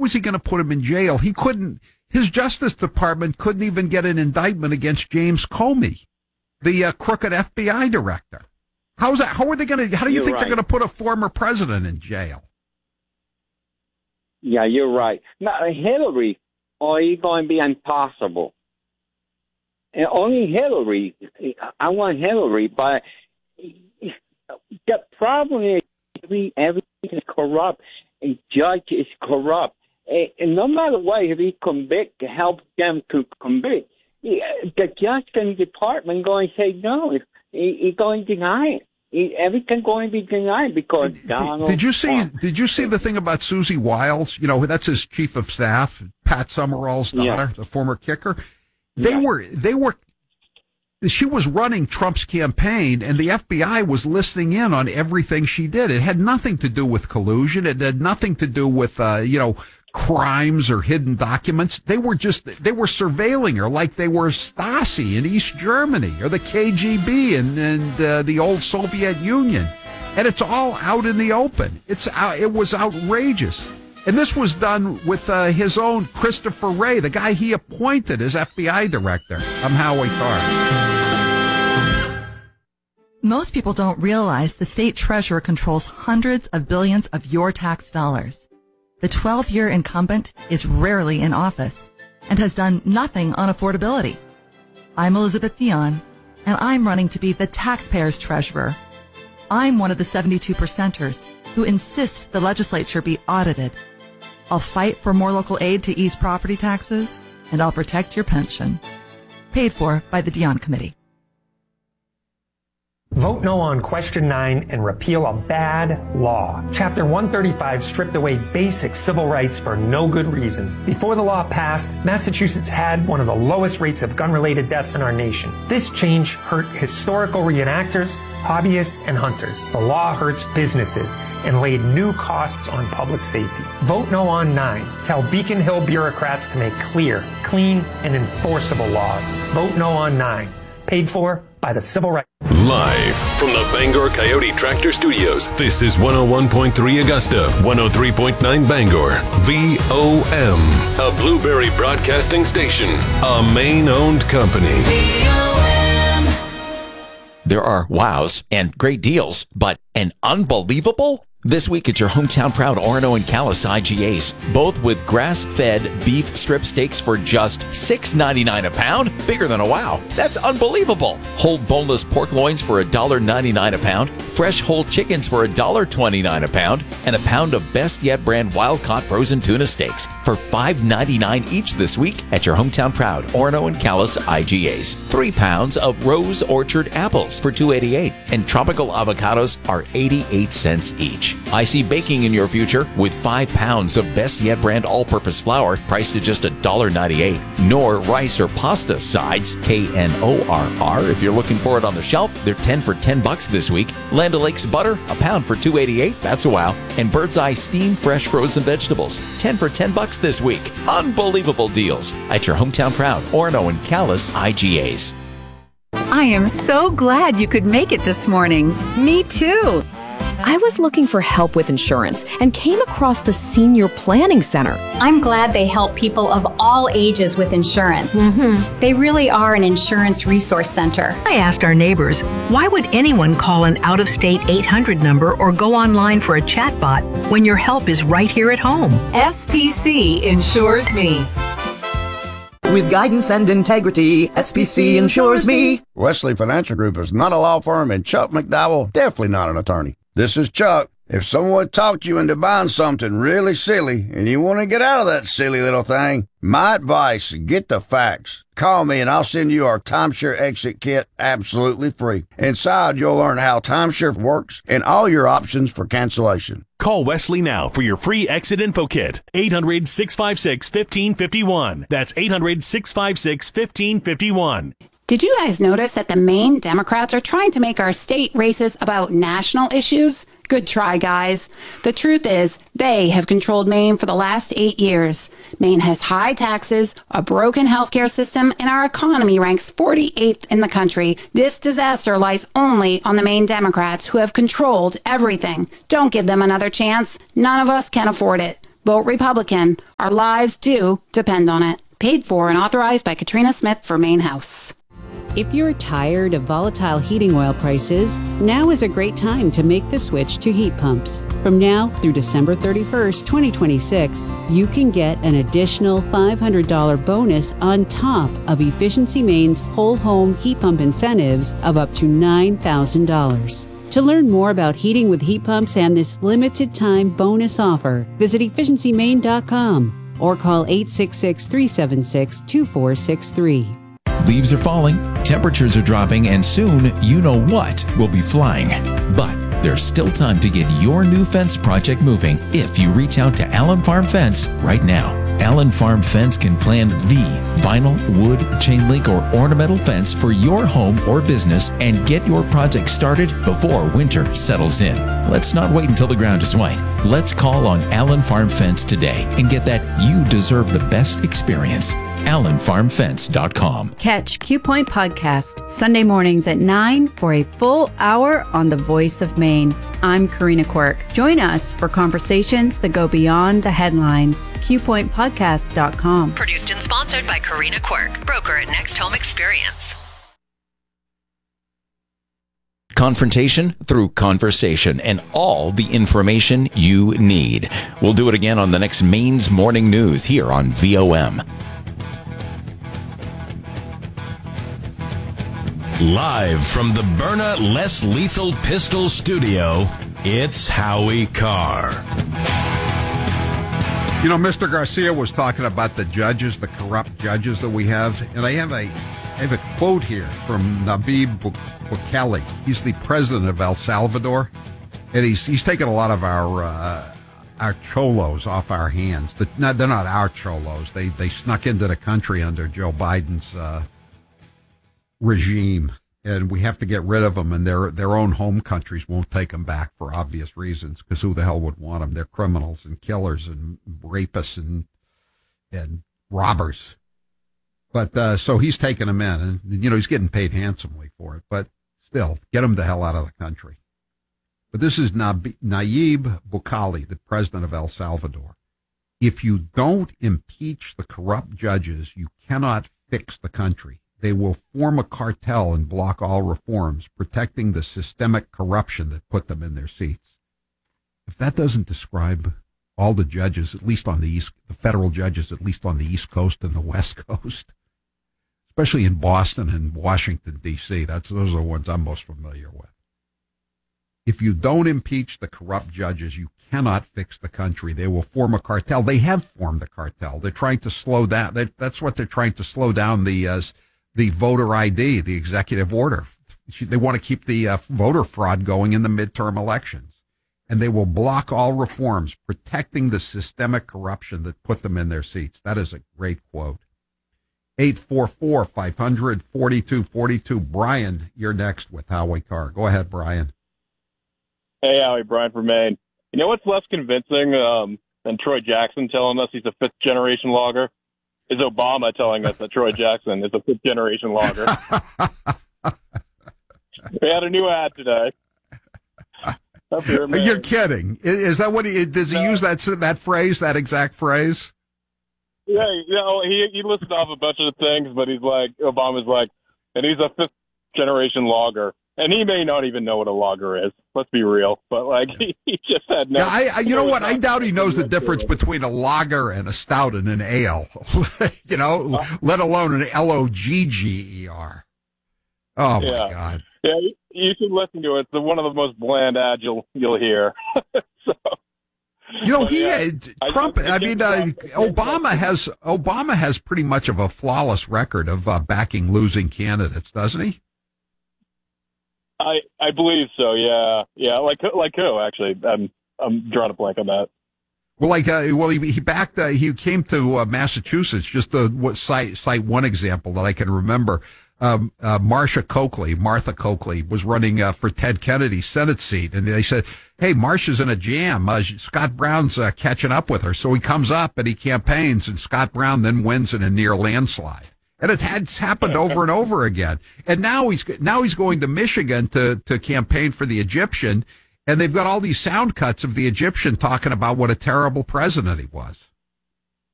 was he going to put him in jail? He couldn't. His Justice Department couldn't even get an indictment against James Comey, the crooked FBI director. How's that? How are they going to? How do you think they're going to put a former president in jail? Yeah, you're right. Now, Hillary, is going to be impossible. And only Hillary. I want Hillary, but the problem is everything is corrupt. A judge is corrupt. And no matter what, if he help them to convict, the Justice Department going to say no. He's going to deny it. Everything going to be denied because Donald Did you see Trump. the thing about Susie Wiles? You know, that's his chief of staff, Pat Summerall's daughter, the former kicker. She was running Trump's campaign, and the FBI was listening in on everything she did. It had nothing to do with collusion. It had nothing to do with, crimes or hidden documents. They were surveilling her like they were Stasi in East Germany or the KGB and the old Soviet Union. And it's all out in the open. It was outrageous. And this was done with his own Christopher Wray, the guy he appointed as FBI director. I'm Howie Carr. Most people don't realize the state treasurer controls hundreds of billions of your tax dollars. The 12-year incumbent is rarely in office and has done nothing on affordability. I'm Elizabeth Dion, and I'm running to be the taxpayer's treasurer. I'm one of the 72%ers who insist the legislature be audited. I'll fight for more local aid to ease property taxes, and I'll protect your pension. Paid for by the Dion Committee. Vote no on Question 9 and repeal a bad law. Chapter 135 stripped away basic civil rights for no good reason. Before the law passed, Massachusetts had one of the lowest rates of gun-related deaths in our nation. This change hurt historical reenactors, hobbyists, and hunters. The law hurts businesses and laid new costs on public safety. Vote no on 9. Tell Beacon Hill bureaucrats to make clear, clean, and enforceable laws. Vote no on 9. Paid for by the Civil Rights. Live from the Bangor Coyote Tractor Studios, this is 101.3 Augusta, 103.9 Bangor, VOM, a Blueberry Broadcasting station, a Maine-owned company. VOM. There are wows and great deals, but an unbelievable? This week at your hometown proud Orono and Calais IGAs, both with grass-fed beef strip steaks for just $6.99 a pound. Bigger than a wow. That's unbelievable. Whole boneless pork loins for $1.99 a pound, fresh whole chickens for $1.29 a pound, and a pound of Best Yet brand wild-caught frozen tuna steaks for $5.99 each this week at your hometown proud Orono and Calais IGAs. 3 pounds of Rose Orchard apples for $2.88, and tropical avocados are 88 cents each. I see baking in your future with 5 pounds of Best Yet brand all-purpose flour priced at just $1.98. Nor rice or pasta sides, KNORR. If you're looking for it on the shelf, they're 10 for $10 this week. Land O'Lakes butter, a pound for $2.88. That's a wow. And Bird's Eye steamed fresh frozen vegetables, 10 for $10 this week. Unbelievable deals at your hometown proud Orono and Calais IGAs. I am so glad you could make it this morning. Me too. I was looking for help with insurance and came across the Senior Planning Center. I'm glad they help people of all ages with insurance. Mm-hmm. They really are an insurance resource center. I asked our neighbors, why would anyone call an out-of-state 800 number or go online for a chatbot when your help is right here at home? SPC insures me. With guidance and integrity, SPC insures me. Wesley Financial Group is not a law firm, and Chuck McDowell, definitely not an attorney. This is Chuck. If someone talked you into buying something really silly and you want to get out of that silly little thing, my advice, get the facts. Call me and I'll send you our timeshare exit kit absolutely free. Inside, you'll learn how timeshare works and all your options for cancellation. Call Wesley now for your free exit info kit. 800-656-1551. That's 800-656-1551. Did you guys notice that the Maine Democrats are trying to make our state races about national issues? Good try, guys. The truth is, they have controlled Maine for the last 8 years. Maine has high taxes, a broken healthcare system, and our economy ranks 48th in the country. This disaster lies only on the Maine Democrats, who have controlled everything. Don't give them another chance. None of us can afford it. Vote Republican. Our lives do depend on it. Paid for and authorized by Katrina Smith for Maine House. If you're tired of volatile heating oil prices, now is a great time to make the switch to heat pumps. From now through December 31st, 2026, you can get an additional $500 bonus on top of Efficiency Maine's whole home heat pump incentives of up to $9,000. To learn more about heating with heat pumps and this limited time bonus offer, visit efficiencymaine.com or call 866-376-2463. Leaves are falling, temperatures are dropping, and soon you know what will be flying. But there's still time to get your new fence project moving if you reach out to Allen Farm Fence right now. Allen Farm Fence can plan the vinyl, wood, chain link, or ornamental fence for your home or business and get your project started before winter settles in. Let's not wait until the ground is white. Let's call on Allen Farm Fence today and get that you deserve the best experience. AllenFarmFence.com. Catch Q Point Podcast Sunday mornings at 9 for a full hour on the Voice of Maine. I'm Karina Quirk. Join us for conversations that go beyond the headlines. QPointPodcast.com. Produced and sponsored by Karina Quirk, broker at Next Home Experience. Confrontation through conversation and all the information you need. We'll do it again on the next Maine's Morning News here on VOM. Live from the Byrna Less Lethal Pistol Studio, it's Howie Carr. You know, Mr. Garcia was talking about the judges, the corrupt judges that we have, and I have a quote here from Nayib Bukele. He's the president of El Salvador, and he's taken a lot of our cholos off our hands. They're not our cholos. They snuck into the country under Joe Biden's regime, and we have to get rid of them, and their own home countries won't take them back for obvious reasons, because who the hell would want them? They're criminals and killers and rapists and robbers. But so he's taking them in, and he's getting paid handsomely for it, but still, get them the hell out of the country. But this is Nayib Bukele, the president of El Salvador. If you don't impeach the corrupt judges, you cannot fix the country. They will form a cartel and block all reforms, protecting the systemic corruption that put them in their seats. If that doesn't describe all the judges, at least on the federal judges, at least on the East Coast and the West Coast, especially in Boston and Washington, D.C., those are the ones I'm most familiar with. If you don't impeach the corrupt judges, you cannot fix the country. They will form a cartel. They have formed a cartel. They're trying to slow down. That's what they're trying to slow down the voter ID, the executive order. They want to keep the voter fraud going in the midterm elections. And they will block all reforms, protecting the systemic corruption that put them in their seats. That is a great quote. 844-500-4242. Brian, you're next with Howie Carr. Go ahead, Brian. Hey, Howie, Brian from Maine. You know what's less convincing than Troy Jackson telling us he's a fifth-generation logger? Is Obama telling us that Troy Jackson is a fifth-generation logger. We had a new ad today. You're kidding. Is that what does he use that phrase, that exact phrase? Yeah, he listed off a bunch of things, but Obama's like, and he's a fifth-generation logger. And he may not even know what a logger is. Let's be real. But, he just had no... Yeah, you know what? I doubt he knows the difference between a lager and a stout and an ale. Let alone an L-O-G-G-E-R. Oh, my God. Yeah, you should listen to it. It's one of the most bland ads you'll hear. Obama has pretty much of a flawless record of backing losing candidates, doesn't he? I believe so. Yeah. Like who? Actually, I'm drawing a blank on that. Well, he backed. He came to Massachusetts. Just to cite one example that I can remember. Martha Coakley was running for Ted Kennedy's Senate seat, and they said, "Hey, Marcia's in a jam. Scott Brown's catching up with her." So he comes up and he campaigns, and Scott Brown then wins in a near landslide. And it has happened over and over again. And now he's going to Michigan to campaign for the Egyptian. And they've got all these sound cuts of the Egyptian talking about what a terrible president he was.